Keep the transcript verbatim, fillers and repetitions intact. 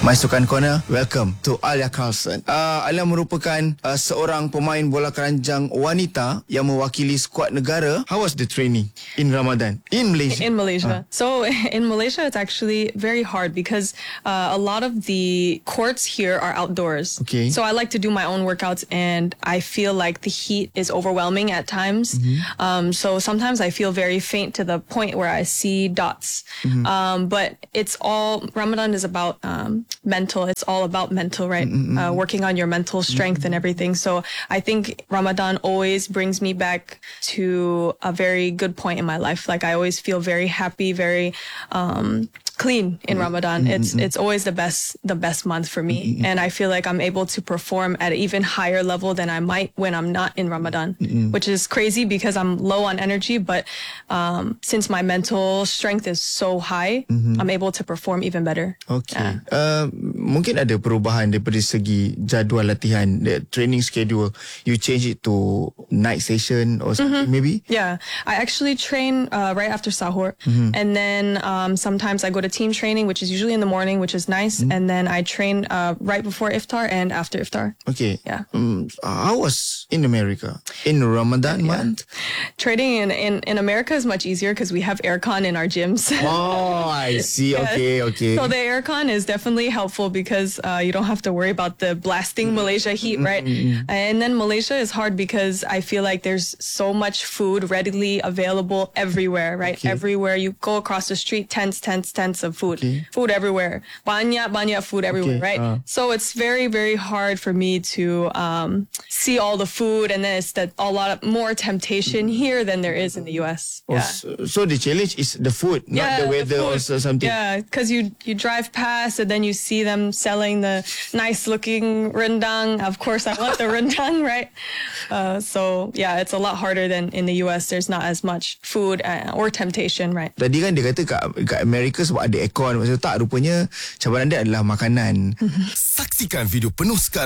My Sukan Corner, welcome to Alia Carlson. Uh, Alia merupakan uh, seorang pemain bola keranjang wanita yang mewakili skuad negara. How was the training in Ramadan in Malaysia? In Malaysia. Uh. So in Malaysia, it's actually very hard because uh, a lot of the courts here are outdoors. Okay. So I like to do my own workouts, and I feel like the heat is overwhelming at times. Mm-hmm. Um, so sometimes I feel very faint to the point where I see dots. Mm-hmm. Um, but it's all, Ramadan is about um, mental. It's all about mental, right? Mm-hmm. Uh, working on your mental strength mm-hmm. and everything. So I think Ramadan always brings me back to a very good point in my life. Like I always feel very happy, very um, clean in Ramadan. Mm-hmm. It's it's always the best the best month for me, mm-hmm. and I feel like I'm able to perform at an even higher level than I might when I'm not in Ramadan, mm-hmm. which is crazy because I'm low on energy. But um, since my mental strength is so high, mm-hmm. I'm able to perform even better. Okay. Yeah. Uh, mungkin ada perubahan daripada segi jadual latihan, the training schedule. You change it to night session or something, mm-hmm. maybe? Yeah. I actually train uh, right after sahur, mm-hmm. and then um, sometimes I go to team training, which is usually in the morning, which is nice, mm-hmm. and then I train uh, right before iftar and after iftar. Okay. Yeah. Um, how was in America in Ramadan yeah. month? Training in, in, in America is much easier because we have aircon in our gyms. Oh, I see. Yeah. Okay, okay. So the aircon is definitely helpful because uh, you don't have to worry about the blasting Malaysia heat, right? Mm-hmm. And then Malaysia is hard because I feel like there's so much food readily available everywhere, right? Okay. Everywhere you go across the street, tents, tents, tents of food. Okay. Food everywhere. Banyak, banyak food everywhere, Okay. right? Uh. So it's very, very hard for me to um, see all the food, and then it's that a lot of more temptation here than there is in the U S. Oh, Yeah. so, so the challenge is the food, not Yeah, the weather food. or so something. Yeah, because you you drive past and then you see them selling the nice looking rendang. Of course, I want the rendang, right? Uh, so yeah, it's a lot harder than in the U S. There's not as much food uh, or temptation, right? Tadi kan dia kata kat, kat Amerika sebab ada aircon. Maksudnya tak, rupanya cabaran dia adalah makanan. Saksikan video penuh sekarang.